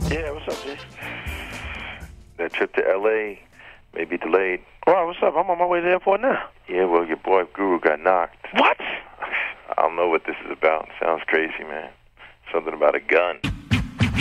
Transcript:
Yeah, what's up, Jay? That trip to L.A. may be delayed. Well, what's up? I'm on my way to the airport now. Yeah, well, your boy Guru got knocked. What? I don't know what this is about. Sounds crazy, man. Something about a gun.